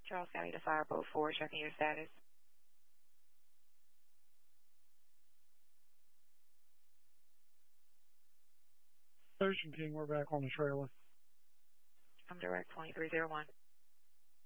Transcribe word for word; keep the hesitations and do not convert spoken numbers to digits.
Charles County to Fireboat four, checking your status. Ocean King, we're back on the trailer. I'm direct twenty-three oh one.